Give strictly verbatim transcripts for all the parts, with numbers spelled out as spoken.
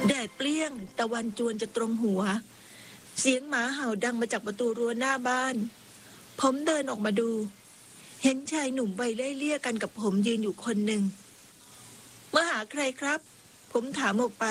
แดดเปรี้ยงตะวันจวนจะตรงหัวเสียงหมาเห่าดังมาจากประตูรั้วหน้าบ้านผมเดินออกมาดูเห็นชายหนุ่มวัยไล่เลี่ยกันกับผมยืนอยู่คนหนึ่งมาหาใครครับผมถามออกไป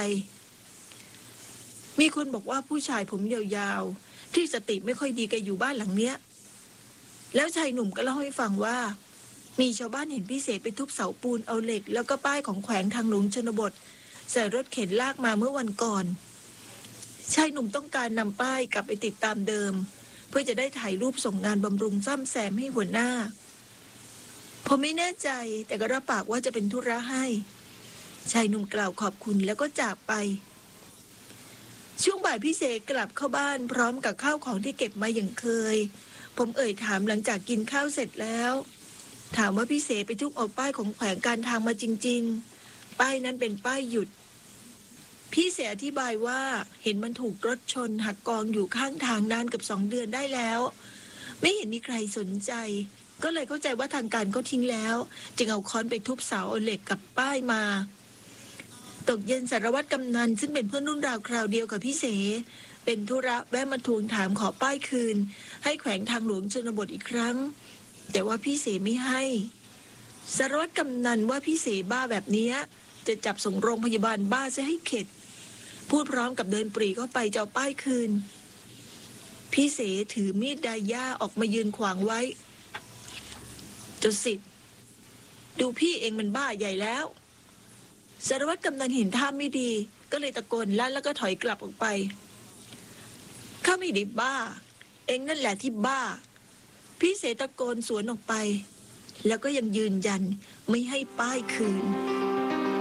มีคนบอกว่าผู้ชายผมยาวๆที่สติไม่ค่อยดีแกอยู่บ้านหลังเนี้ยแล้วชายหนุ่มก็เล่าให้ฟังว่ามีชาวบ้านเห็นพี่เสไปทุบเสาปูนเอาเหล็กแล้วก็ป้ายของแขวงทางหลวงชนบทใส่รถเข็นลากมาเมื่อวันก่อนชายหนุ่มต้องการนำป้ายกลับไปติดตามเดิมเพื่อจะได้ถ่ายรูปส่งงานบำรุงซ่อมแซมให้หัวหน้าผมไม่แน่ใจแต่ก็รับปากว่าจะเป็นธุระให้ชายหนุ่มกล่าวขอบคุณแล้วก็จากไปช่วงบ่ายพี่เสกกลับเข้าบ้านพร้อมกับข้าวของที่เก็บมาอย่างเคยผมเอ่ยถามหลังจากกินข้าวเสร็จแล้วถามว่าพี่เสไปทุบเอาป้ายของแขวงการทางมาจริงๆป้ายนั้นเป็นป้ายหยุดพี่เสอธิบายว่าเห็นมันถูกรถชนหักกองอยู่ข้างทางนานเกือบสองเดือนได้แล้วไม่เห็นมีใครสนใจก็เลยเข้าใจว่าทางการก็ทิ้งแล้วจึงเอาค้อนไปทุบเสาเอาเหล็กกับป้ายมาตกเย็นสารวัตรกำนันซึ่งเป็นเพื่อนรุ่นราวคราวเดียวกับพี่เสเป็นธุระแวะมาทวงถามขอป้ายคืนให้แขวงทางหลวงชนบทอีกครั้งแต่ว่าพี่เสไม่ให้สารวัตรกำนันว่าพี่เสบ้าแบบนี้จะจับส่งโรงพยาบาลบ้าซะให้เข็ดพูดพร้อมกับเดินปรีเข้าไปจะเอาป้ายคืนพี่เสถือมีดไดย่าออกมายืนขวางไว้จนสิทธิ์ดูพี่เองมันบ้าใหญ่แล้วสารวัตรกำนันเห็นท่าไม่ดีก็เลยตะโกนลั่นแล้วก็ถอยกลับออกไปข้าไม่ได้บ้าเองนั่นแหละที่บ้าพี่เสตะโกนสวนออกไปแล้วก็ยังยืนยันไม่ให้ป้ายคืน